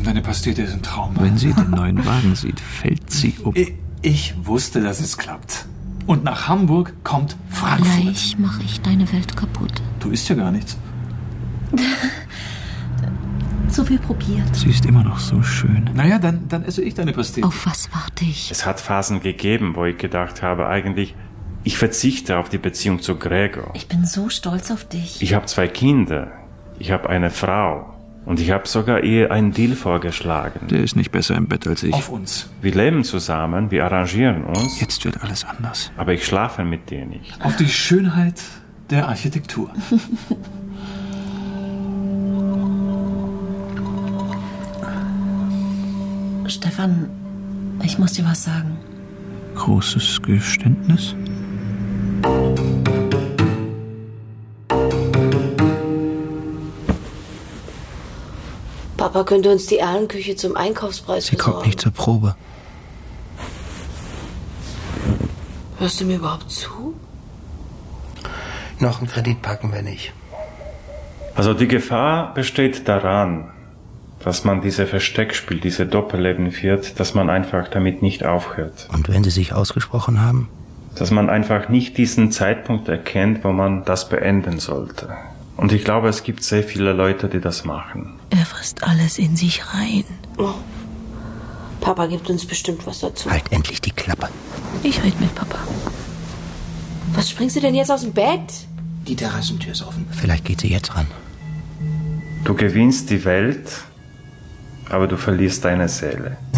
deine Pastete ist ein Traum. Wenn sie den neuen Wagen sieht, fällt sie um. Ich wusste, dass es klappt. Und nach Hamburg kommt Frankfurt. Gleich mache ich deine Welt kaputt. Du isst ja gar nichts. Zu viel probiert. Sie ist immer noch so schön. Naja, dann esse ich deine Pastete. Auf was warte ich? Es hat Phasen gegeben, wo ich gedacht habe, eigentlich, ich verzichte auf die Beziehung zu Gregor. Ich bin so stolz auf dich. Ich habe 2 Kinder, ich habe eine Frau und ich habe sogar ihr einen Deal vorgeschlagen. Der ist nicht besser im Bett als ich. Auf uns. Wir leben zusammen, wir arrangieren uns, Jetzt wird alles anders. aber ich schlafe mit dir nicht. Auf die Schönheit der Architektur. Stefan, ich muss dir was sagen. Großes Geständnis? Papa könnte uns die Erlenküche zum Einkaufspreis Sie kommt nicht zur Probe. Hörst du mir überhaupt zu? Noch einen Kredit packen wir nicht. Also die Gefahr besteht daran, dass man diese Versteckspiel, diese Doppelleben führt, dass man einfach damit nicht aufhört. Und wenn Sie sich ausgesprochen haben? Dass man einfach nicht diesen Zeitpunkt erkennt, wo man das beenden sollte. Und ich glaube, es gibt sehr viele Leute, die das machen. Er frisst alles in sich rein. Oh. Papa gibt uns bestimmt was dazu. Halt endlich die Klappe. Ich rede mit Papa. Was springst du denn jetzt aus dem Bett? Die Terrassentür ist offen. Vielleicht geht sie jetzt ran. Du gewinnst die Welt, aber du verlierst deine Seele.